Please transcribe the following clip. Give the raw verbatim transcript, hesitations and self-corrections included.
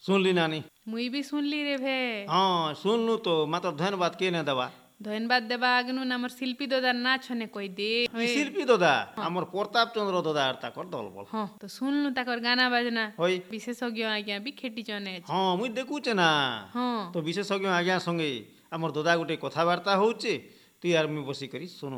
सुनली नानी मुई भी सुनली रे भे। हाँ सुनलु तो मात्र धन्यवाद के न दवा धन्यवाद देवा आगनु नमर शिल्पी दादा ना छने कोई दे ई शिल्पी दादा हमर प्रताप चंद्र दादा आरता कर दल बोल हाँ तो सुनलु ताकर गाना बाजना होई विशेषज्ञ आज्ञा भी खेटी चने हाँ मुई देखुचे ना हाँ तो विशेषज्ञ आज्ञा संगे हमर दादा गुटे कथाबार्ता होउचे तू यार मुई बसी करी सुनु